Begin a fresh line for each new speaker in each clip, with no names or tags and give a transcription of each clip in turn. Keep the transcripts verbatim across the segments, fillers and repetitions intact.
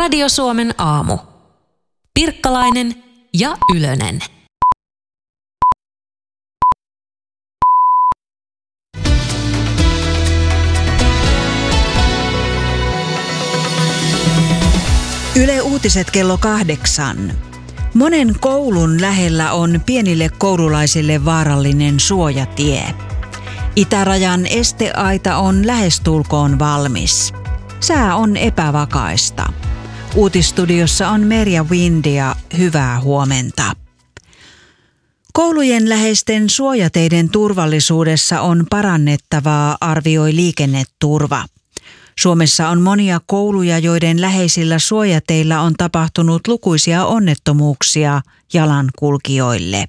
Radio Suomen aamu. Pirkkalainen ja Ylönen.
Yle Uutiset kello kahdeksan. Monen koulun lähellä on pienille koululaisille vaarallinen suojatie. Itärajan esteaita on lähestulkoon valmis. Sää on epävakaista. Uutistudiossa on Merja Windia. Hyvää huomenta. Koulujen läheisten suojateiden turvallisuudessa on parannettavaa, arvioi Liikenneturva. Suomessa on monia kouluja, joiden läheisillä suojateillä on tapahtunut lukuisia onnettomuuksia jalankulkijoille.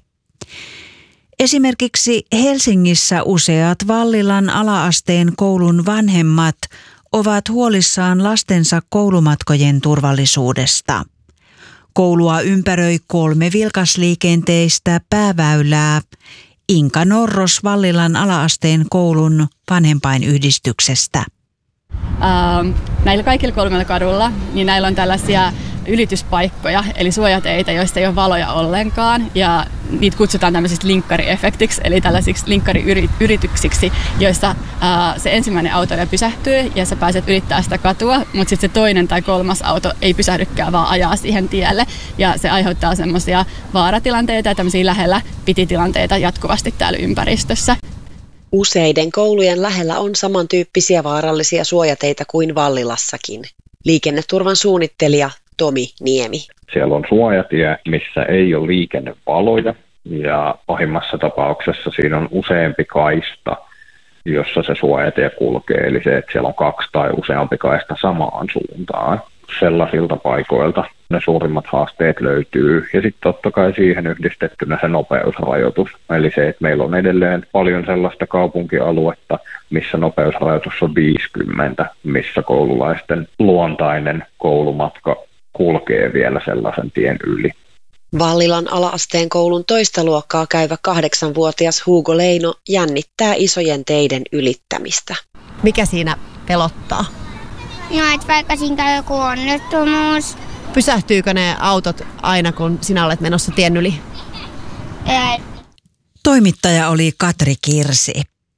Esimerkiksi Helsingissä useat Vallilan ala-asteen koulun vanhemmat ovat huolissaan lastensa koulumatkojen turvallisuudesta. Koulua ympäröi kolme vilkasliikenteistä pääväylää. Inka Norros Vallilan ala-asteen koulun vanhempainyhdistyksestä.
Ähm, näillä kaikilla kolmella kadulla, niin näillä on tällaisia ylityspaikkoja, eli suojateitä, joista ei ole valoja ollenkaan, ja niitä kutsutaan tämmöisiksi linkkariefektiksi, eli tällaisiksi linkkariyrityksiksi, joissa ää, se ensimmäinen auto pysähtyy ja sä pääset ylittää sitä katua, mutta sitten se toinen tai kolmas auto ei pysähdykään, vaan ajaa siihen tielle, ja se aiheuttaa semmoisia vaaratilanteita ja tämmöisiä lähellä pititilanteita jatkuvasti täällä ympäristössä.
Useiden koulujen lähellä on samantyyppisiä vaarallisia suojateitä kuin Vallilassakin. Liikenneturvan suunnittelija Tomi Niemi.
Siellä on suojatie, missä ei ole liikennevaloja, ja pahimmassa tapauksessa siinä on useampi kaista, jossa se suojatie kulkee. Eli se, että siellä on kaksi tai useampi kaista samaan suuntaan. Sellaisilta paikoilta ne suurimmat haasteet löytyy. Ja sitten totta kai siihen yhdistettynä se nopeusrajoitus. Eli se, että meillä on edelleen paljon sellaista kaupunkialuetta, missä nopeusrajoitus on viisikymmentä, missä koululaisten luontainen koulumatka kulkee vielä sellaisen tien yli.
Vallilan ala-asteen koulun toista luokkaa käyvä kahdeksanvuotias Hugo Leino jännittää isojen teiden ylittämistä.
Mikä siinä pelottaa?
No, että vaikka siinä käy joku onnettomuus.
Pysähtyykö ne autot aina, kun sinä olet menossa tien yli?
Ei.
Toimittaja oli Katri Kirsi.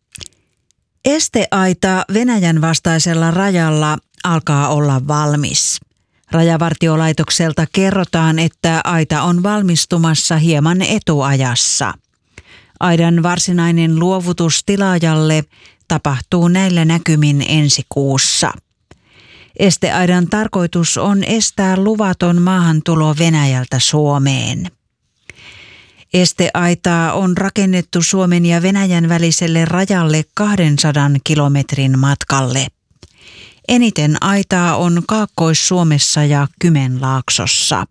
Esteaita Venäjän vastaisella rajalla alkaa olla valmis. Rajavartiolaitokselta kerrotaan, että aita on valmistumassa hieman etuajassa. Aidan varsinainen luovutus tilaajalle tapahtuu näillä näkymin ensi kuussa. Esteaidan tarkoitus on estää luvaton maahantulo Venäjältä Suomeen. Esteaitaa on rakennettu Suomen ja Venäjän väliselle rajalle kahdensadan kilometrin matkalle. Eniten aitaa on Kaakkois-Suomessa ja Kymenlaaksossa.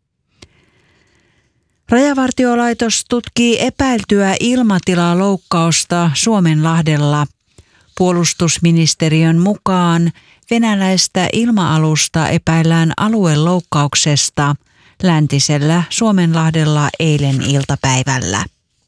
Rajavartiolaitos tutkii epäiltyä ilmatilaloukkausta Suomenlahdella. Puolustusministeriön mukaan venäläistä ilma-alusta epäillään alueloukkauksesta läntisellä Suomenlahdella eilen iltapäivällä.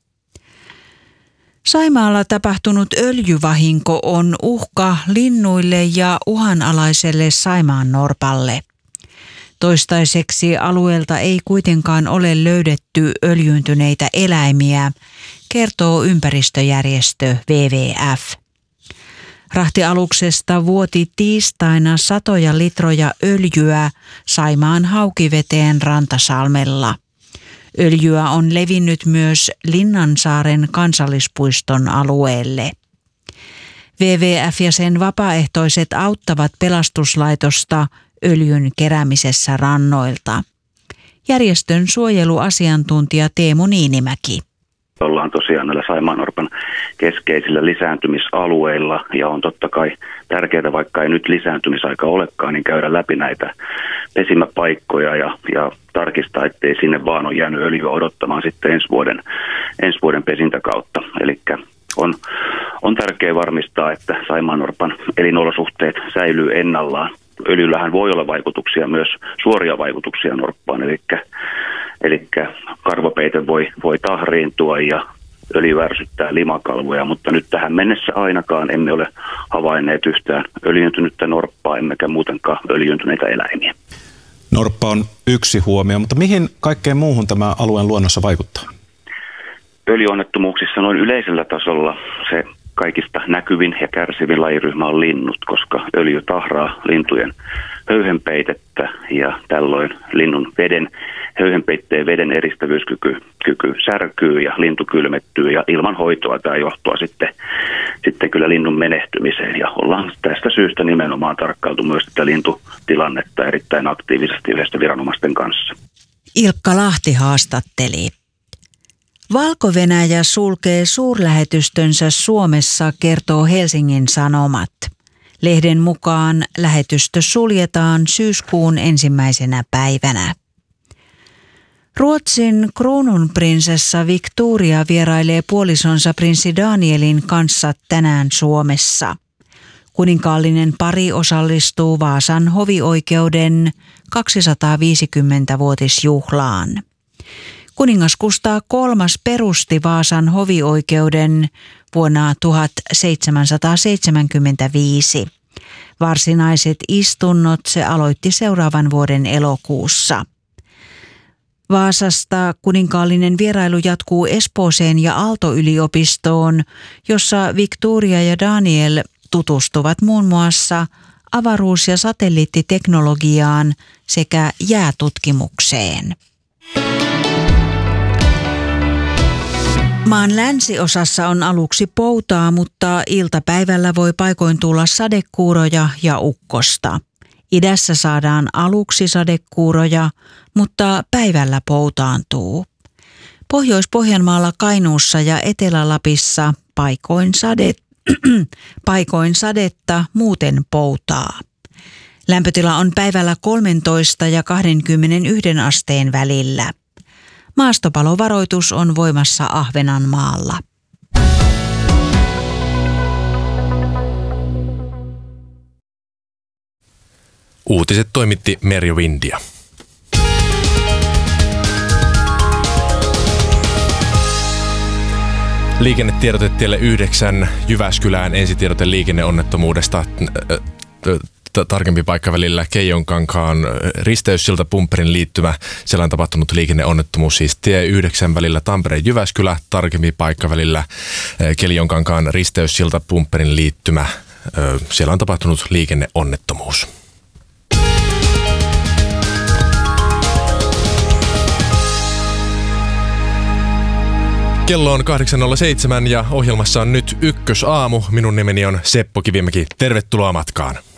Saimaalla tapahtunut öljyvahinko on uhka linnuille ja uhanalaiselle saimaannorpalle. Toistaiseksi alueelta ei kuitenkaan ole löydetty öljyyntyneitä eläimiä, kertoo ympäristöjärjestö W W F. Rahtialuksesta vuoti tiistaina satoja litroja öljyä Saimaan Haukiveteen Rantasalmella. Öljyä on levinnyt myös Linnansaaren kansallispuiston alueelle. W W F ja sen vapaaehtoiset auttavat pelastuslaitosta öljyn keräämisessä rannoilta. Järjestön suojeluasiantuntija Teemu Niinimäki.
Ollaan tosiaan näillä saimaannorpan keskeisillä lisääntymisalueilla ja on totta kai tärkeää, vaikka ei nyt lisääntymisaika olekaan, niin käydä läpi näitä pesimäpaikkoja ja, ja tarkistaa, ettei sinne vaan ole jäänyt öljyä odottamaan sitten ensi vuoden, ensi vuoden pesintäkautta. Eli on, on tärkeää varmistaa, että saimaannorpan elinolosuhteet säilyy ennallaan. Öljyllähän voi olla vaikutuksia, myös suoria vaikutuksia norppaan, eli, eli karvapeite voi, voi tahriintua ja öljy ärsyttää limakalvoja, mutta nyt tähän mennessä ainakaan emme ole havainneet yhtään öljyntynyttä norppaa, emmekä muutenkaan öljyntyneitä eläimiä.
Norppa on yksi huomio, mutta mihin kaikkeen muuhun tämä alueen luonnossa vaikuttaa?
Öljyonnettomuuksissa noin yleisellä tasolla se kaikista näkyvin ja kärsivin lajiryhmä on linnut, koska öljy tahraa lintujen höyhenpeitettä ja tällöin linnun veden, höyhenpeitteen veden eristävyyskyky kyky särkyy ja lintu kylmettyy ja ilman hoitoa tämä johtaa sitten, sitten kyllä linnun menehtymiseen ja ollaan tästä syystä nimenomaan tarkkailtu myös tätä lintutilannetta erittäin aktiivisesti yhdessä viranomaisten kanssa.
Ilkka Lahti haastatteli. Valko-Venäjä sulkee suurlähetystönsä Suomessa, kertoo Helsingin Sanomat. Lehden mukaan lähetystö suljetaan syyskuun ensimmäisenä päivänä. Ruotsin kruununprinsessa Victoria vierailee puolisonsa prinssi Danielin kanssa tänään Suomessa. Kuninkaallinen pari osallistuu Vaasan hovioikeuden kaksisataaviisikymmentävuotisjuhlaan. Kuningas Kustaa kolmas perusti Vaasan hovioikeuden vuonna tuhatseitsemänsataaseitsemänkymmentäviisi. Varsinaiset istunnot se aloitti seuraavan vuoden elokuussa. Vaasasta kuninkaallinen vierailu jatkuu Espooseen ja Aalto-yliopistoon, jossa Victoria ja Daniel tutustuvat muun muassa avaruus- ja satelliittiteknologiaan sekä jäätutkimukseen. Maan länsiosassa on aluksi poutaa, mutta iltapäivällä voi paikoin tulla sadekuuroja ja ukkosta. Idässä saadaan aluksi sadekuuroja, mutta päivällä poutaantuu. Pohjois-Pohjanmaalla, Kainuussa ja Etelä-Lapissa paikoin, sade, paikoin sadetta, muuten poutaa. Lämpötila on päivällä kolmetoista ja kaksikymmentäyksi asteen välillä. Maastopalovaroitus on voimassa Ahvenanmaalla.
Uutiset toimitti Merjo Vindia. Liikennetiedote tielle yhdeksän Jyväskylään, ensitiedote liikenneonnettomuudesta. Tarkempi paikka välillä Keijonkankaan risteyssilta Pumpperin liittymä. Siellä on tapahtunut liikenneonnettomuus, siis tie yhdeksän välillä Tampere-Jyväskylä. Tarkempi paikka välillä Keijonkankaan risteyssilta Pumpperin liittymä. Siellä on tapahtunut liikenneonnettomuus. Kello on kahdeksan nolla seitsemän ja ohjelmassa on nyt Ykkösaamu. Minun nimeni on Seppo Kivimäki. Tervetuloa matkaan.